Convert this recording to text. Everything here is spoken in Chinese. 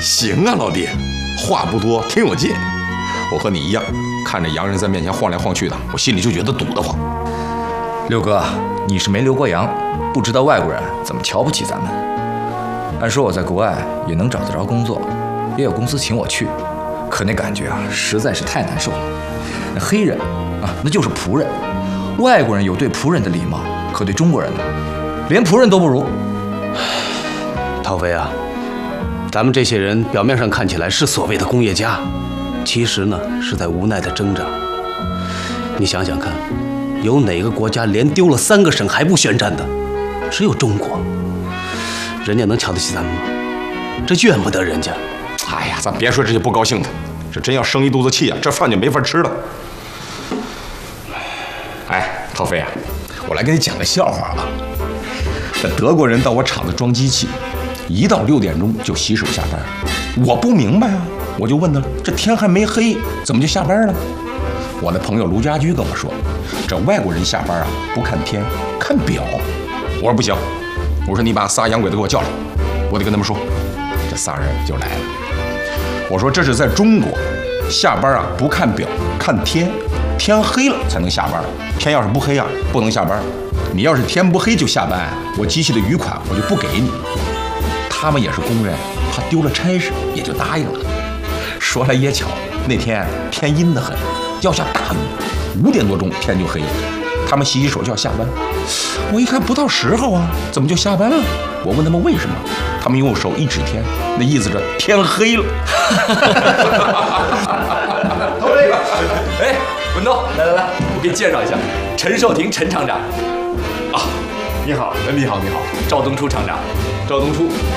行啊，老弟，话不多，挺有劲。我和你一样，看着洋人在面前晃来晃去的，我心里就觉得堵得慌。 六哥，你是没留过洋，不知道外国人怎么瞧不起咱们。按说我在国外也能找得着工作，也有公司请我去，可那感觉啊，实在是太难受了。那黑人啊，那就是仆人，外国人有对仆人的礼貌，可对中国人呢，连仆人都不如。 涛飞啊，咱们这些人表面上看起来是所谓的工业家，其实呢是在无奈的挣扎。你想想看，有哪个国家连丢了3个省还不宣战的？只有中国。人家能瞧得起咱们吗？这怨不得人家。 哎呀，咱别说这些不高兴的，这真要生一肚子气啊，这饭就没法吃了。哎，涛飞啊，我来给你讲个笑话啊。这德国人到我厂子装机器，一到6点钟就洗手下班。我不明白啊，我就问他，这天还没黑，怎么就下班了？我的朋友卢家驹跟我说，这外国人下班啊不看天，看表。我说不行，我说你把仨洋鬼子给我叫来，我得跟他们说。这仨人就来了。我说这是在中国，下班啊不看表，看天，天黑了才能下班。天要是不黑啊，不能下班。你要是天不黑就下班，我机器的余款我就不给你。他们也是工人，怕丢了差事，也就答应了。说来也巧，那天天阴得很，要下大雨，5点多钟天就黑了。他们洗手就要下班，我一看不到时候啊，怎么就下班了？我问他们为什么，他们用手一指天，那意思是天黑了。 都这个，哎，文东，来，我给你介绍一下，陈寿亭陈厂长。 啊，你好， 赵东初厂长。 赵东初。